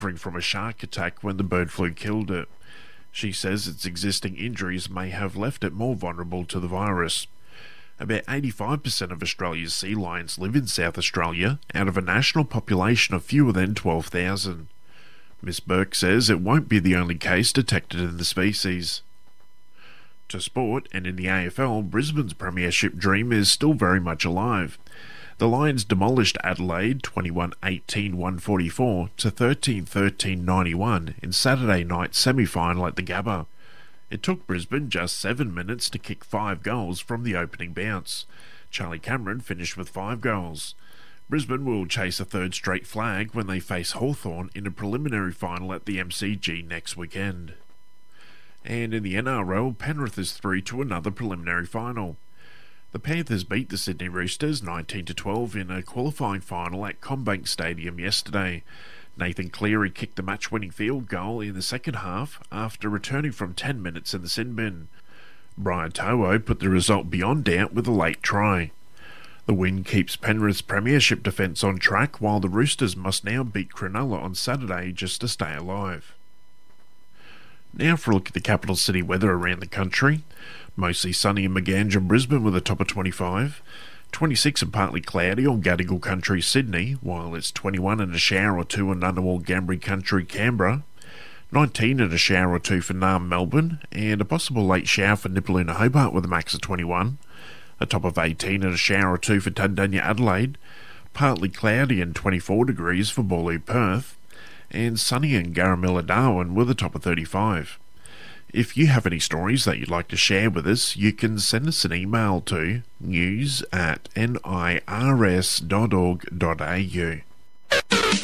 suffering from a shark attack when the bird flu killed it. She says its existing injuries may have left it more vulnerable to the virus. About 85% of Australia's sea lions live in South Australia, out of a national population of fewer than 12,000. Ms Burke says it won't be the only case detected in the species. To sport, and in the AFL, Brisbane's premiership dream is still very much alive. The Lions demolished Adelaide 21-18-144 to 13-13-91 in Saturday night's semi-final at the Gabba. It took Brisbane just 7 minutes to kick 5 goals from the opening bounce. Charlie Cameron finished with 5 goals. Brisbane will chase a third straight flag when they face Hawthorn in a preliminary final at the MCG next weekend. And in the NRL, Penrith is through to another preliminary final. The Panthers beat the Sydney Roosters 19-12 in a qualifying final at CommBank Stadium yesterday. Nathan Cleary kicked the match-winning field goal in the second half after returning from 10 minutes in the sin bin. Brian To'o put the result beyond doubt with a late try. The win keeps Penrith's premiership defence on track, while the Roosters must now beat Cronulla on Saturday just to stay alive. Now for a look at the capital city weather around the country. Mostly sunny in Maganja and Brisbane with a top of 25. 26 and partly cloudy on Gadigal Country, Sydney, while it's 21 and a shower or two in Ngunnawal Gambri Country, Canberra. 19 and a shower or two for Naarm, Melbourne, and a possible late shower for Nipaluna, Hobart with a max of 21. A top of 18 and a shower or two for Tundanya, Adelaide. Partly cloudy and 24 degrees for Boorloo, Perth. And sunny in Garamilla, Darwin with a top of 35. If you have any stories that you'd like to share with us, you can send us an email to news@nirs.org.au.